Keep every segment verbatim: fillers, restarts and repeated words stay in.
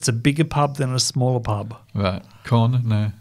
It's a bigger pub than a smaller pub. Right. Corner? No.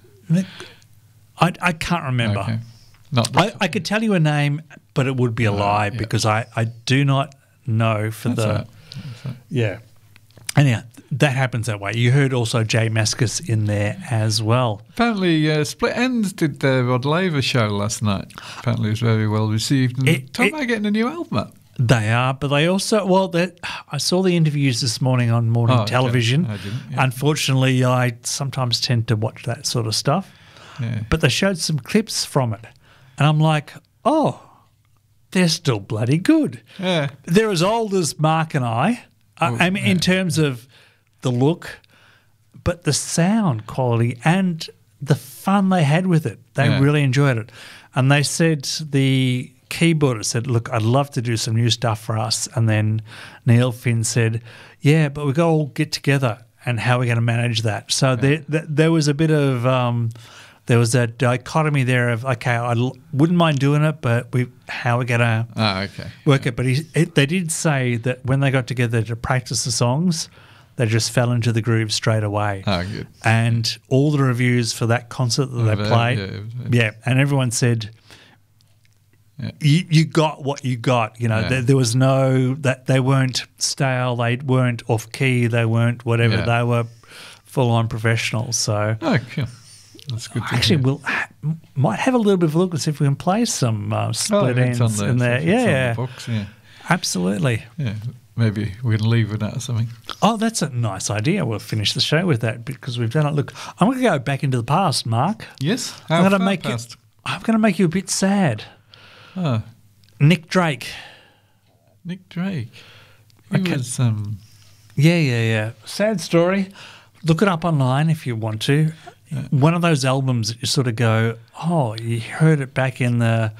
I, I can't remember. Okay. Not I, I could tell you a name, but it would be a lie yeah. because I, I do not know for That's the right. That's right. yeah. Anyhow, that happens that way. You heard also Jay Mascis in there as well. Apparently, uh, Split Enz did their Rod Laver show last night. Apparently, it was very well received. And It- talk it- about getting a new album up. They are, but they also well. That I saw the interviews this morning on morning Oh, okay. television. I didn't, yeah. Unfortunately, I sometimes tend to watch that sort of stuff. Yeah. But they showed some clips from it, and I'm like, oh, they're still bloody good. Yeah. They're as old as Mark and I. I, Oh, I mean, in yeah. terms of the look, but the sound quality and the fun they had with it. They Yeah. really enjoyed it. And they said, the keyboardist said, look, I'd love to do some new stuff for us. And then Neil Finn said, yeah, but we've got to all get together and how are we going to manage that? So there, there, there was a bit of um, – there was a dichotomy there of, okay, I l- wouldn't mind doing it, but we how are we going to Oh, okay. work it? But he, it, they did say that when they got together to practice the songs, they just fell into the groove straight away. Oh, good. And all the reviews for that concert that they very- played, yeah, it was very- yeah, and everyone said, Yeah. you, you got what you got. You know, Yeah. there, there was no that they weren't stale, they weren't off key, they weren't whatever. Yeah. They were full on professionals. So Oh, cool. That's good to actually, hear. we'll might have a little bit of a look and see if we can play some uh, Oh, split it's ends on in there. It's Yeah, on the yeah, box, yeah. absolutely. Yeah. Maybe we can leave with that or something. Oh, that's a nice idea. We'll finish the show with that because we've done it. Look, I'm going to go back into the past, Mark. Yes. I'm How going to far make past? you. I'm going to make you a bit sad. Oh, Nick Drake. Nick Drake. He Okay. was um, Yeah, yeah, yeah. Sad story. Look it up online if you want to. One of those albums that you sort of go, oh, you heard it back in the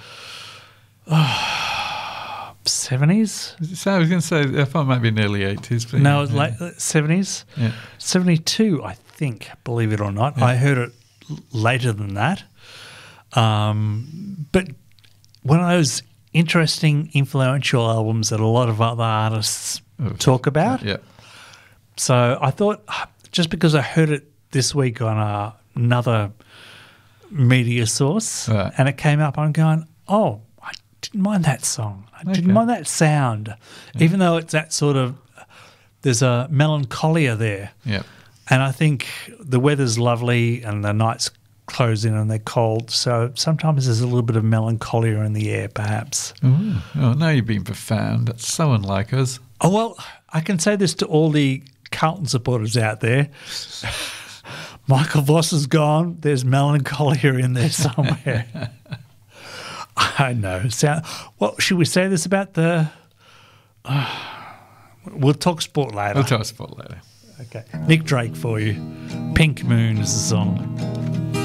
oh, seventies? So I was going to say, I thought it might be in the early eighties. But No, yeah, it was late uh, seventies. Yeah. seventy-two, I think, believe it or not. Yeah. I heard it l- later than that. Um, but one of those interesting, influential albums that a lot of other artists Oh, talk about. Yeah. So I thought, just because I heard it this week on uh, another media source Right. and it came up, I'm going, oh, I didn't mind that song. I Okay. didn't mind that sound, even though it's that sort of, there's a melancholia there. Yeah. And I think the weather's lovely and the nights close in and they're cold. So sometimes there's a little bit of melancholia in the air, perhaps. Ooh. Oh, now you're being profound. That's so unlike us. Oh, well, I can say this to all the Carlton supporters out there. Michael Voss is gone. There's melancholia in there somewhere. I know. Sound, well, should we say this about the... Uh, we'll talk sport later. We'll tell us about it later. Okay. Nick Drake for you. Pink Moon is the song.